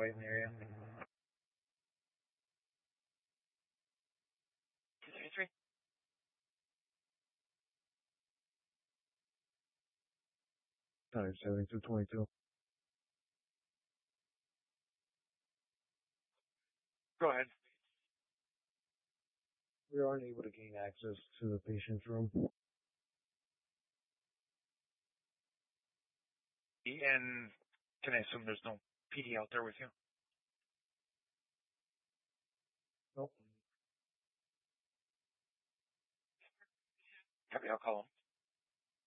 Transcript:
waiting area. 233. Times 7222. Go ahead. We are unable to gain access to the patient's room. And can I assume there's no PD out there with you? Nope. Copy, I'll call him.